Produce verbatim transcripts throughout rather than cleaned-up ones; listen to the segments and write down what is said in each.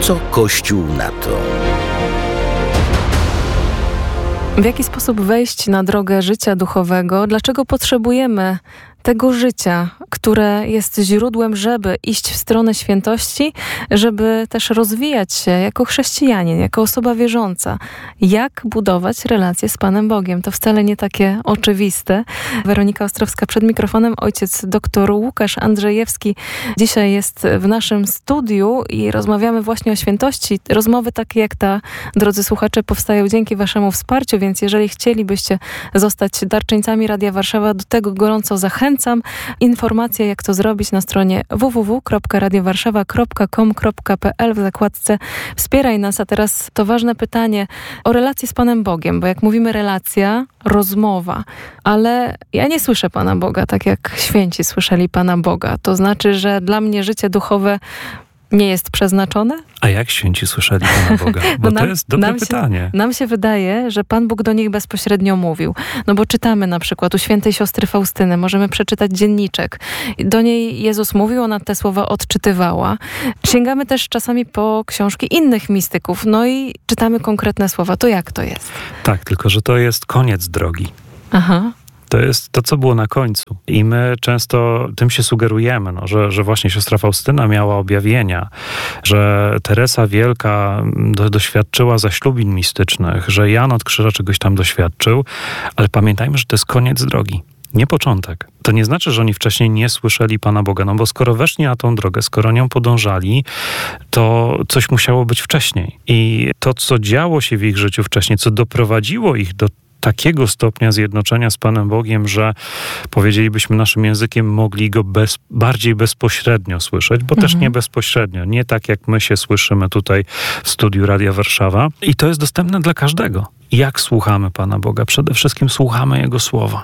Co Kościół na to? W jaki sposób wejść na drogę życia duchowego? Dlaczego potrzebujemy tego życia, które jest źródłem, żeby iść w stronę świętości, żeby też rozwijać się jako chrześcijanin, jako osoba wierząca. Jak budować relacje z Panem Bogiem? To wcale nie takie oczywiste. Weronika Ostrowska przed mikrofonem, ojciec dr Łukasz Andrzejewski dzisiaj jest w naszym studiu i rozmawiamy właśnie o świętości. Rozmowy takie jak ta, drodzy słuchacze, powstają dzięki waszemu wsparciu, więc jeżeli chcielibyście zostać darczyńcami Radia Warszawa, do tego gorąco zachęcam. Informacje, jak to zrobić, na stronie w w w kropka radio warszawa kropka com kropka p l w zakładce Wspieraj nas. A teraz to ważne pytanie o relację z Panem Bogiem, bo jak mówimy relacja, rozmowa, ale ja nie słyszę Pana Boga tak jak święci słyszeli Pana Boga. To znaczy, że dla mnie życie duchowe nie jest przeznaczone? A jak święci słyszeli Pana Boga? Bo nam, to jest dobre nam pytanie. Się, nam się wydaje, że Pan Bóg do nich bezpośrednio mówił. No bo czytamy na przykład u świętej siostry Faustyny, możemy przeczytać dzienniczek. Do niej Jezus mówił, ona te słowa odczytywała. Sięgamy też czasami po książki innych mistyków, no i czytamy konkretne słowa. To jak to jest? Tak, tylko że to jest koniec drogi. Aha. To jest to, co było na końcu. I my często tym się sugerujemy, no, że, że właśnie siostra Faustyna miała objawienia, że Teresa Wielka do, doświadczyła zaślubin mistycznych, że Jan od Krzyża czegoś tam doświadczył, ale pamiętajmy, że to jest koniec drogi. Nie początek. To nie znaczy, że oni wcześniej nie słyszeli Pana Boga, no bo skoro weszli na tą drogę, skoro nią podążali, to coś musiało być wcześniej. I to, co działo się w ich życiu wcześniej, co doprowadziło ich do takiego stopnia zjednoczenia z Panem Bogiem, że powiedzielibyśmy naszym językiem, mogli Go bez, bardziej bezpośrednio słyszeć, bo mhm. też nie bezpośrednio, nie tak jak my się słyszymy tutaj w studiu Radia Warszawa. I to jest dostępne dla każdego. Jak słuchamy Pana Boga? Przede wszystkim słuchamy Jego słowa.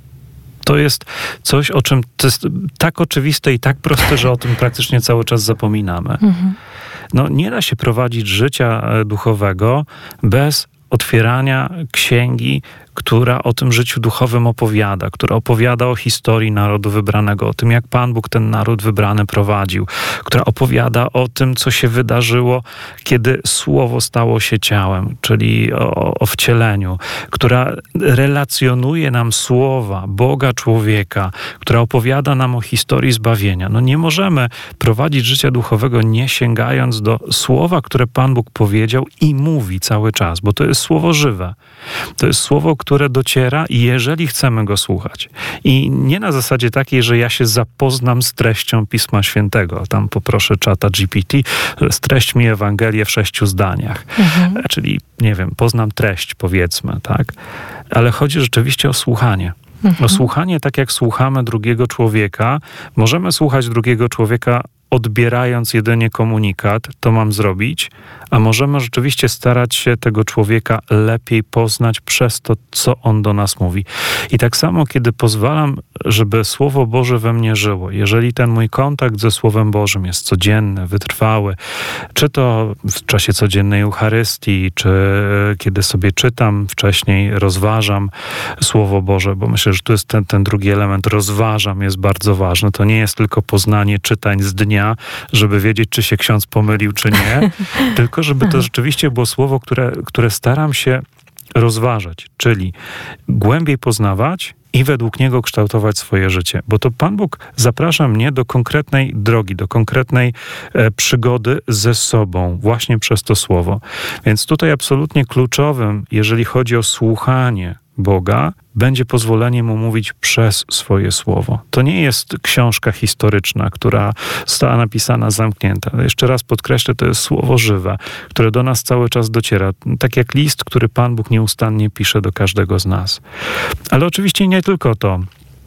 To jest coś, o czym to jest tak oczywiste i tak proste, że o tym praktycznie cały czas zapominamy. Mhm. No, nie da się prowadzić życia duchowego bez otwierania księgi, która o tym życiu duchowym opowiada, która opowiada o historii narodu wybranego, o tym, jak Pan Bóg ten naród wybrany prowadził, która opowiada o tym, co się wydarzyło, kiedy Słowo stało się ciałem, czyli o, o wcieleniu, która relacjonuje nam słowa Boga człowieka, która opowiada nam o historii zbawienia. No nie możemy prowadzić życia duchowego nie sięgając do słowa, które Pan Bóg powiedział i mówi cały czas, bo to jest słowo żywe. To jest słowo, które dociera i jeżeli chcemy go słuchać. I nie na zasadzie takiej, że ja się zapoznam z treścią Pisma Świętego. Tam poproszę czata G P T, streść mi Ewangelię w sześciu zdaniach. Mhm. Czyli, nie wiem, poznam treść, powiedzmy, tak? Ale chodzi rzeczywiście o słuchanie. Mhm. O słuchanie tak, jak słuchamy drugiego człowieka. Możemy słuchać drugiego człowieka odbierając jedynie komunikat, to mam zrobić, a możemy rzeczywiście starać się tego człowieka lepiej poznać przez to, co on do nas mówi. I tak samo, kiedy pozwalam, żeby Słowo Boże we mnie żyło, jeżeli ten mój kontakt ze Słowem Bożym jest codzienny, wytrwały, czy to w czasie codziennej Eucharystii, czy kiedy sobie czytam wcześniej, rozważam Słowo Boże, bo myślę, że tu jest ten, ten drugi element, rozważam, jest bardzo ważny. To nie jest tylko poznanie czytań z dnia, żeby wiedzieć, czy się ksiądz pomylił, czy nie, tylko żeby to rzeczywiście było słowo, które, które staram się rozważać, czyli głębiej poznawać i według niego kształtować swoje życie. Bo to Pan Bóg zaprasza mnie do konkretnej drogi, do konkretnej e, przygody ze sobą, właśnie przez to słowo. Więc tutaj absolutnie kluczowym, jeżeli chodzi o słuchanie Boga, będzie pozwolenie mu mówić przez swoje słowo. To nie jest książka historyczna, która została napisana, zamknięta. Jeszcze raz podkreślę, to jest słowo żywe, które do nas cały czas dociera. Tak jak list, który Pan Bóg nieustannie pisze do każdego z nas. Ale oczywiście nie tylko to.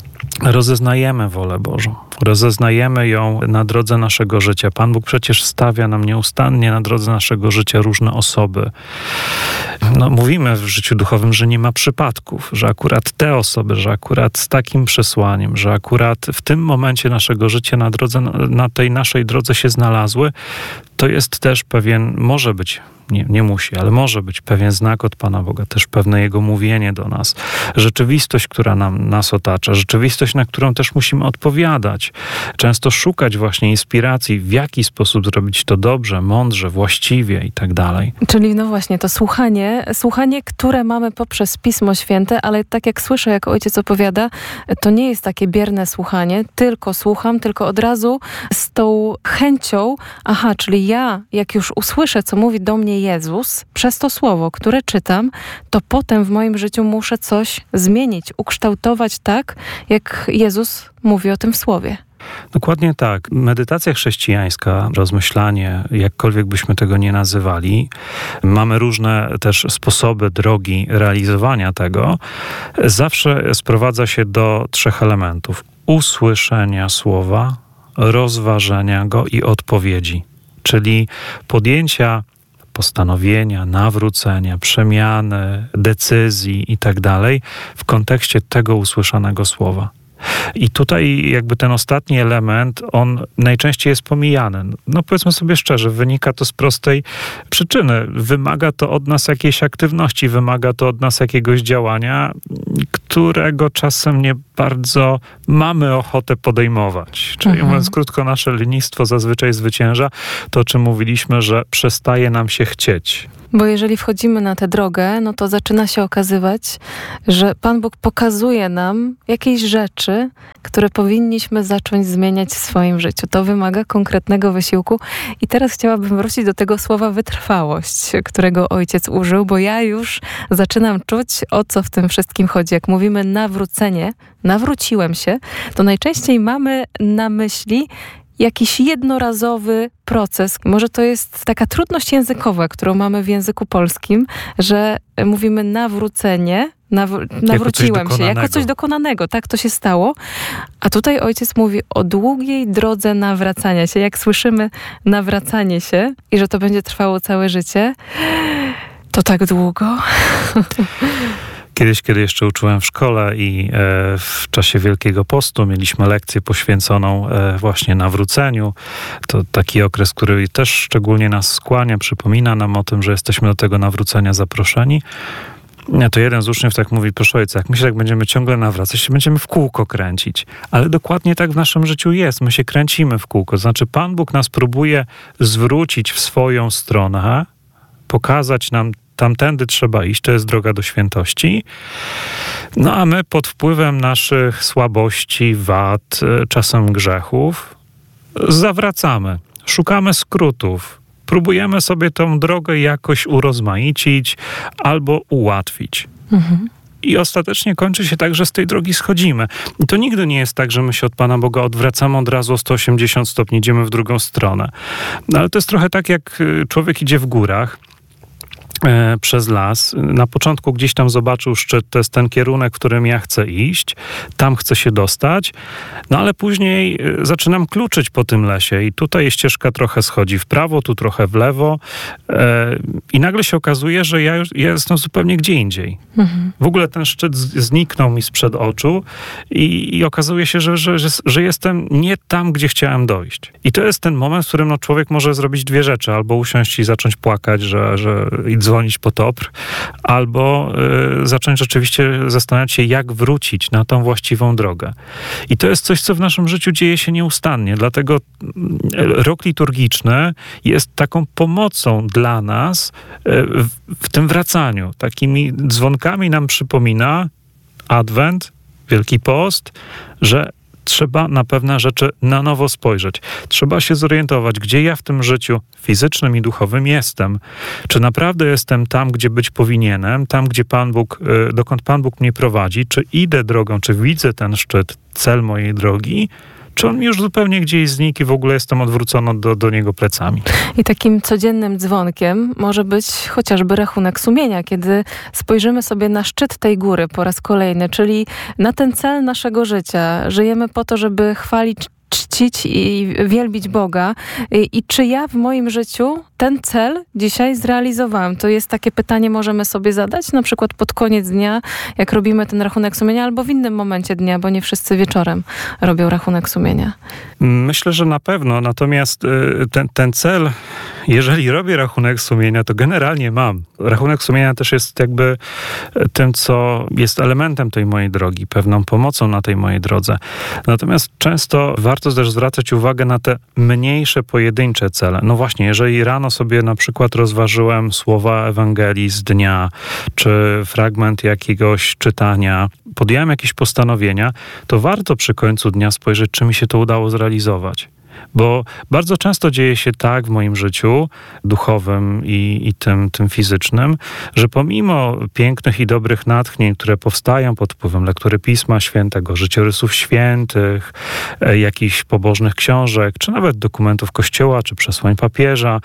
Rozeznajemy wolę Bożą. Rozeznajemy ją na drodze naszego życia. Pan Bóg przecież stawia nam nieustannie na drodze naszego życia różne osoby. No, mówimy w życiu duchowym, że nie ma przypadków, że akurat te osoby, że akurat z takim przesłaniem, że akurat w tym momencie naszego życia na drodze, na tej naszej drodze się znalazły, to jest też pewien, może być, nie, nie musi, ale może być pewien znak od Pana Boga, też pewne Jego mówienie do nas. Rzeczywistość, która nam, nas otacza, rzeczywistość, na którą też musimy odpowiadać. słuchać, często szukać właśnie inspiracji, w jaki sposób zrobić to dobrze, mądrze, właściwie i tak dalej. Czyli no właśnie to słuchanie, słuchanie, które mamy poprzez Pismo Święte, ale tak jak słyszę, jak ojciec opowiada, to nie jest takie bierne słuchanie, tylko słucham, tylko od razu z tą chęcią, aha, czyli ja, jak już usłyszę, co mówi do mnie Jezus, przez to słowo, które czytam, to potem w moim życiu muszę coś zmienić, ukształtować tak, jak Jezus mówi o tym w słowie. Dokładnie tak. Medytacja chrześcijańska, rozmyślanie, jakkolwiek byśmy tego nie nazywali, mamy różne też sposoby, drogi realizowania tego, zawsze sprowadza się do trzech elementów. Usłyszenia słowa, rozważenia go i odpowiedzi. Czyli podjęcia postanowienia, nawrócenia, przemiany, decyzji i tak dalej w kontekście tego usłyszanego słowa. I tutaj jakby ten ostatni element, on najczęściej jest pomijany. No powiedzmy sobie szczerze, wynika to z prostej przyczyny. Wymaga to od nas jakiejś aktywności, wymaga to od nas jakiegoś działania, którego czasem nie bardzo mamy ochotę podejmować. Czyli mhm. mówiąc krótko, nasze lenistwo zazwyczaj zwycięża to, o czym mówiliśmy, że przestaje nam się chcieć. Bo jeżeli wchodzimy na tę drogę, no to zaczyna się okazywać, że Pan Bóg pokazuje nam jakieś rzeczy, które powinniśmy zacząć zmieniać w swoim życiu. To wymaga konkretnego wysiłku. I teraz chciałabym wrócić do tego słowa wytrwałość, którego ojciec użył, bo ja już zaczynam czuć, o co w tym wszystkim chodzi. Jak mówimy nawrócenie, nawróciłem się, to najczęściej mamy na myśli jakiś jednorazowy proces. Może to jest taka trudność językowa, którą mamy w języku polskim, że mówimy nawrócenie, naw- nawróciłem się, jako coś dokonanego. Tak to się stało. A tutaj ojciec mówi o długiej drodze nawracania się. Jak słyszymy nawracanie się i że to będzie trwało całe życie, to tak długo. Kiedyś, kiedy jeszcze uczyłem w szkole i e, w czasie Wielkiego Postu mieliśmy lekcję poświęconą e, właśnie nawróceniu. To taki okres, który też szczególnie nas skłania, przypomina nam o tym, że jesteśmy do tego nawrócenia zaproszeni. To jeden z uczniów tak mówi, proszę ojca, jak my się tak będziemy ciągle nawracać, się będziemy w kółko kręcić. Ale dokładnie tak w naszym życiu jest. My się kręcimy w kółko. To znaczy Pan Bóg nas próbuje zwrócić w swoją stronę, pokazać nam, tamtędy trzeba iść, to jest droga do świętości. No a my pod wpływem naszych słabości, wad, czasem grzechów, zawracamy. Szukamy skrótów. Próbujemy sobie tą drogę jakoś urozmaicić albo ułatwić. Mhm. I ostatecznie kończy się tak, że z tej drogi schodzimy. I to nigdy nie jest tak, że my się od Pana Boga odwracamy od razu o sto osiemdziesiąt stopni, idziemy w drugą stronę. No ale to jest trochę tak, jak człowiek idzie w górach e, przez las. Na początku gdzieś tam zobaczył szczyt, to jest ten kierunek, w którym ja chcę iść, tam chcę się dostać, no ale później e, zaczynam kluczyć po tym lesie i tutaj ścieżka trochę schodzi w prawo, tu trochę w lewo e, i nagle się okazuje, że ja, już, ja jestem zupełnie gdzie indziej. Mhm. W ogóle ten szczyt z, zniknął mi sprzed oczu i, i okazuje się, że, że, że, że jestem nie tam, gdzie chciałem dojść. I to jest ten moment, w którym no, człowiek może zrobić dwie rzeczy. Albo usiąść i zacząć płakać, że, że, i dzwonić po topr, albo y, zacząć rzeczywiście zastanawiać się, jak wrócić na tą właściwą drogę. I to jest coś, co w naszym życiu dzieje się nieustannie. Dlatego rok liturgiczny jest taką pomocą dla nas w, w tym wracaniu. Takimi dzwonkami nam przypomina Adwent, Wielki Post, że trzeba na pewne rzeczy na nowo spojrzeć. Trzeba się zorientować, gdzie ja w tym życiu fizycznym i duchowym jestem. Czy naprawdę jestem tam, gdzie być powinienem, tam, gdzie Pan Bóg, dokąd Pan Bóg mnie prowadzi, czy idę drogą, czy widzę ten szczyt, cel mojej drogi, czy on mi już zupełnie gdzieś znikł i w ogóle jestem odwrócony do, do niego plecami. I takim codziennym dzwonkiem może być chociażby rachunek sumienia, kiedy spojrzymy sobie na szczyt tej góry po raz kolejny, czyli na ten cel naszego życia. Żyjemy po to, żeby chwalić, czcić i wielbić Boga. I, i czy ja w moim życiu ten cel dzisiaj zrealizowałem. To jest takie pytanie, możemy sobie zadać, na przykład pod koniec dnia, jak robimy ten rachunek sumienia, albo w innym momencie dnia, bo nie wszyscy wieczorem robią rachunek sumienia. Myślę, że na pewno, natomiast ten, ten cel, jeżeli robię rachunek sumienia, to generalnie mam. Rachunek sumienia też jest jakby tym, co jest elementem tej mojej drogi, pewną pomocą na tej mojej drodze. Natomiast często warto też zwracać uwagę na te mniejsze, pojedyncze cele. No właśnie, jeżeli rano sobie na przykład rozważyłem słowa Ewangelii z dnia, czy fragment jakiegoś czytania, podjąłem jakieś postanowienia, to warto przy końcu dnia spojrzeć, czy mi się to udało zrealizować. Bo bardzo często dzieje się tak w moim życiu duchowym i, i tym, tym fizycznym, że pomimo pięknych i dobrych natchnień, które powstają pod wpływem lektury Pisma Świętego, życiorysów świętych, e, jakichś pobożnych książek, czy nawet dokumentów Kościoła, czy przesłań papieża,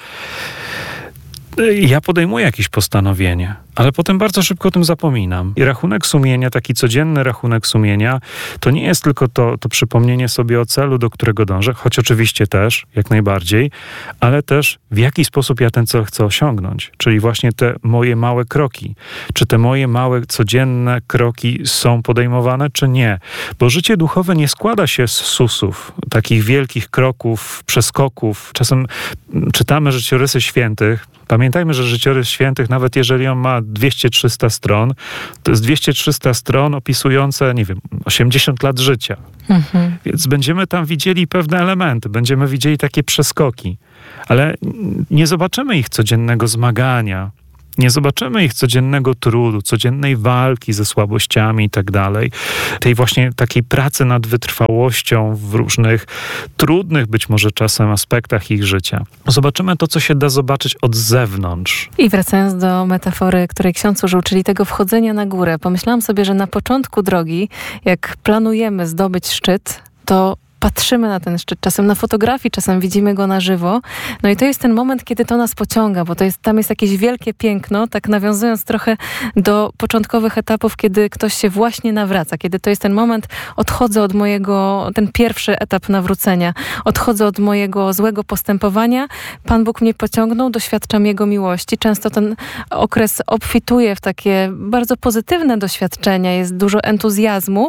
ja podejmuję jakieś postanowienie, ale potem bardzo szybko o tym zapominam. I rachunek sumienia, taki codzienny rachunek sumienia, to nie jest tylko to, to przypomnienie sobie o celu, do którego dążę, choć oczywiście też, jak najbardziej, ale też w jaki sposób ja ten cel chcę osiągnąć. Czyli właśnie te moje małe kroki. Czy te moje małe, codzienne kroki są podejmowane, czy nie? Bo życie duchowe nie składa się z susów, takich wielkich kroków, przeskoków. Czasem czytamy życiorysy świętych. Pamiętajmy, że życiorys świętych, nawet jeżeli on ma dwieście trzysta stron, to jest dwieście trzysta stron opisujące, nie wiem, osiemdziesiąt lat życia. Mhm. Więc będziemy tam widzieli pewne elementy, będziemy widzieli takie przeskoki, ale nie zobaczymy ich codziennego zmagania, nie zobaczymy ich codziennego trudu, codziennej walki ze słabościami i tak dalej. Tej właśnie takiej pracy nad wytrwałością w różnych trudnych być może czasem aspektach ich życia. Zobaczymy to, co się da zobaczyć od zewnątrz. I wracając do metafory, której ksiądz użył, czyli tego wchodzenia na górę, pomyślałam sobie, że na początku drogi, jak planujemy zdobyć szczyt, to patrzymy na ten szczyt, czasem na fotografii, czasem widzimy go na żywo. No i to jest ten moment, kiedy to nas pociąga, bo to jest, tam jest jakieś wielkie piękno, tak nawiązując trochę do początkowych etapów, kiedy ktoś się właśnie nawraca, kiedy to jest ten moment, odchodzę od mojego, ten pierwszy etap nawrócenia, odchodzę od mojego złego postępowania, Pan Bóg mnie pociągnął, doświadczam Jego miłości. Często ten okres obfituje w takie bardzo pozytywne doświadczenia, jest dużo entuzjazmu,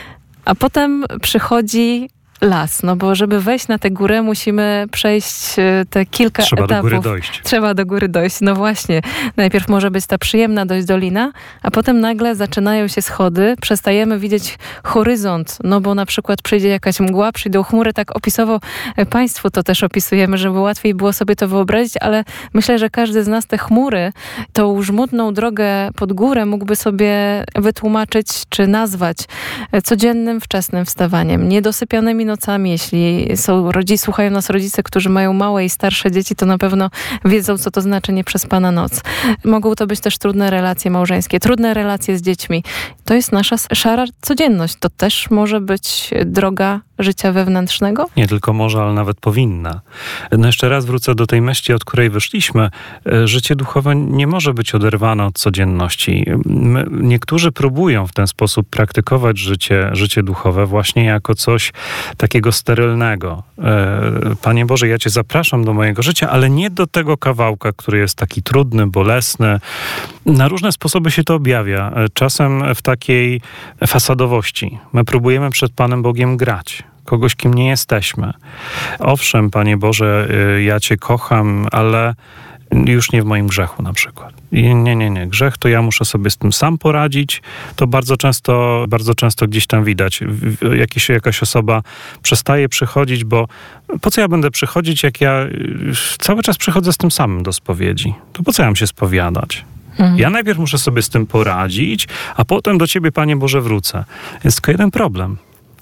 a potem przychodzi las, no bo żeby wejść na tę górę, musimy przejść te kilka Trzeba etapów. Trzeba do góry dojść. Trzeba do góry dojść, no właśnie. Najpierw może być ta przyjemna dość dolina, a potem nagle zaczynają się schody, przestajemy widzieć horyzont, no bo na przykład przyjdzie jakaś mgła, przyjdą chmury, tak opisowo Państwu to też opisujemy, żeby łatwiej było sobie to wyobrazić, ale myślę, że każdy z nas te chmury, tą żmudną drogę pod górę mógłby sobie wytłumaczyć, czy nazwać codziennym, wczesnym wstawaniem, niedosypianymi nocami, jeśli są rodzice, słuchają nas rodzice, którzy mają małe i starsze dzieci, to na pewno wiedzą, co to znaczy nieprzespana noc. Mogą to być też trudne relacje małżeńskie, trudne relacje z dziećmi. To jest nasza szara codzienność. To też może być droga życia wewnętrznego? Nie tylko może, ale nawet powinna. No jeszcze raz wrócę do tej myśli, od której wyszliśmy. Życie duchowe nie może być oderwane od codzienności. My, niektórzy próbują w ten sposób praktykować życie, życie duchowe właśnie jako coś takiego sterylnego. Panie Boże, ja Cię zapraszam do mojego życia, ale nie do tego kawałka, który jest taki trudny, bolesny. Na różne sposoby się to objawia. Czasem w takiej fasadowości. My próbujemy przed Panem Bogiem grać. Kogoś, kim nie jesteśmy. Owszem, Panie Boże, ja Cię kocham, ale już nie w moim grzechu na przykład. I nie, nie, nie. Grzech to ja muszę sobie z tym sam poradzić. To bardzo często, bardzo często gdzieś tam widać. Jakiś, jakaś osoba przestaje przychodzić, bo po co ja będę przychodzić, jak ja cały czas przychodzę z tym samym do spowiedzi? To po co ja mam się spowiadać? Mhm. Ja najpierw muszę sobie z tym poradzić, a potem do Ciebie, Panie Boże, wrócę. Jest tylko jeden problem.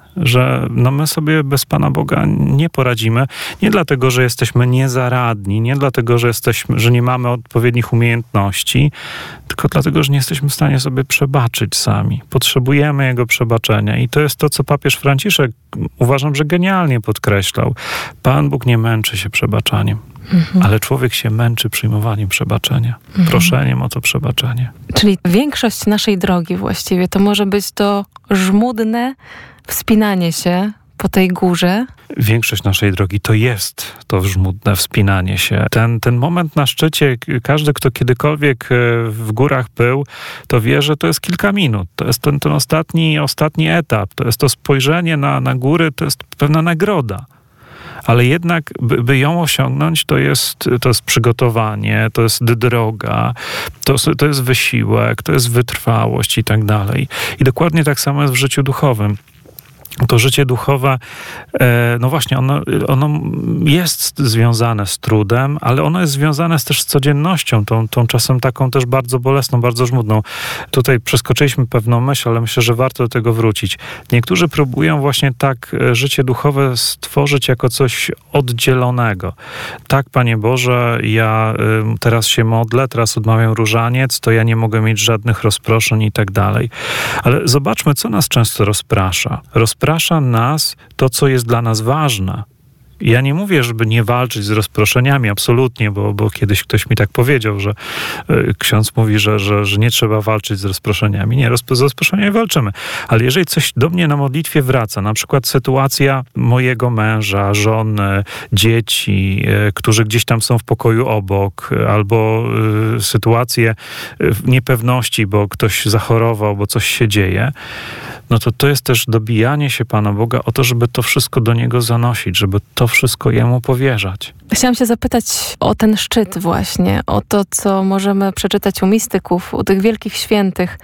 Że no my sobie bez Pana Boga nie poradzimy. Nie dlatego, że jesteśmy niezaradni, nie dlatego, że, jesteśmy, że nie mamy odpowiednich umiejętności, tylko dlatego, że nie jesteśmy w stanie sobie przebaczyć sami. Potrzebujemy Jego przebaczenia. I to jest to, co papież Franciszek uważam, że genialnie podkreślał. Pan Bóg nie męczy się przebaczaniem. Mhm. Ale człowiek się męczy przyjmowaniem przebaczenia, mhm. proszeniem o to przebaczenie. Czyli większość naszej drogi właściwie to może być to żmudne wspinanie się po tej górze. Większość naszej drogi to jest to żmudne wspinanie się. Ten, ten moment na szczycie, każdy, kto kiedykolwiek w górach był, to wie, że to jest kilka minut. To jest ten, ten ostatni, ostatni etap. To jest to spojrzenie na, na góry, to jest pewna nagroda. Ale jednak, by, by ją osiągnąć, to jest, to jest przygotowanie, to jest droga, to, to jest wysiłek, to jest wytrwałość i tak dalej. I dokładnie tak samo jest w życiu duchowym. To życie duchowe, no właśnie, ono, ono jest związane z trudem, ale ono jest związane też z codziennością, tą, tą czasem taką też bardzo bolesną, bardzo żmudną. Tutaj przeskoczyliśmy pewną myśl, ale myślę, że warto do tego wrócić. Niektórzy próbują właśnie tak życie duchowe stworzyć jako coś oddzielonego. Tak, Panie Boże, ja teraz się modlę, teraz odmawiam różaniec, to ja nie mogę mieć żadnych rozproszeń i tak dalej. Ale zobaczmy, co nas często rozprasza. Rozprasza Rozprasza nas to, co jest dla nas ważne. Ja nie mówię, żeby nie walczyć z rozproszeniami, absolutnie, bo, bo kiedyś ktoś mi tak powiedział, że y, ksiądz mówi, że, że, że nie trzeba walczyć z rozproszeniami. Nie, rozp- z rozproszeniami walczymy. Ale jeżeli coś do mnie na modlitwie wraca, na przykład sytuacja mojego męża, żony, dzieci, y, którzy gdzieś tam są w pokoju obok, y, albo y, sytuacje y, niepewności, bo ktoś zachorował, bo coś się dzieje, no to to jest też dobijanie się Pana Boga o to, żeby to wszystko do Niego zanosić, żeby to wszystko Jemu powierzać. Chciałam się zapytać o ten szczyt właśnie, o to, co możemy przeczytać u mistyków, u tych wielkich świętych.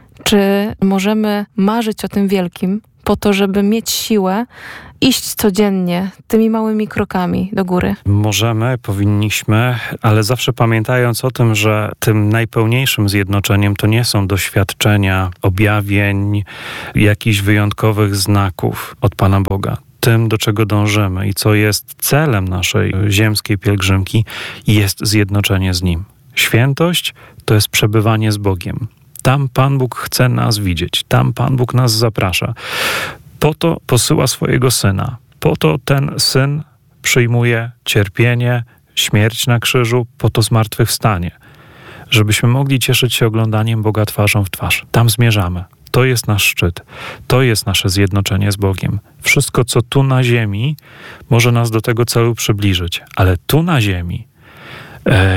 Czy możemy marzyć o tym wielkim po to, żeby mieć siłę iść codziennie tymi małymi krokami do góry? Możemy, powinniśmy, ale zawsze pamiętając o tym, że tym najpełniejszym zjednoczeniem to nie są doświadczenia, objawień, jakichś wyjątkowych znaków od Pana Boga. Tym, do czego dążymy i co jest celem naszej ziemskiej pielgrzymki, jest zjednoczenie z Nim. Świętość to jest przebywanie z Bogiem. Tam Pan Bóg chce nas widzieć. Tam Pan Bóg nas zaprasza. Po to posyła swojego Syna. Po to ten Syn przyjmuje cierpienie, śmierć na krzyżu, po to zmartwychwstanie. Żebyśmy mogli cieszyć się oglądaniem Boga twarzą w twarz. Tam zmierzamy. To jest nasz szczyt. To jest nasze zjednoczenie z Bogiem. Wszystko, co tu na ziemi, może nas do tego celu przybliżyć. Ale tu na ziemi e,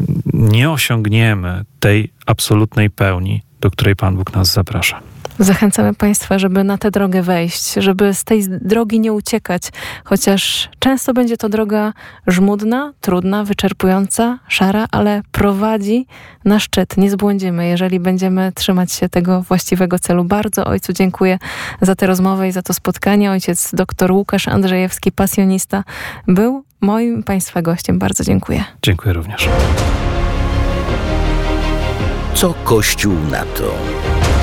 nie osiągniemy tej absolutnej pełni, do której Pan Bóg nas zaprasza. Zachęcamy Państwa, żeby na tę drogę wejść, żeby z tej drogi nie uciekać, chociaż często będzie to droga żmudna, trudna, wyczerpująca, szara, ale prowadzi na szczyt. Nie zbłądzimy, jeżeli będziemy trzymać się tego właściwego celu. Bardzo Ojcu dziękuję za tę rozmowę i za to spotkanie. Ojciec dr Łukasz Andrzejewski, pasjonista, był moim Państwa gościem. Bardzo dziękuję. Dziękuję również. Co Kościół na to?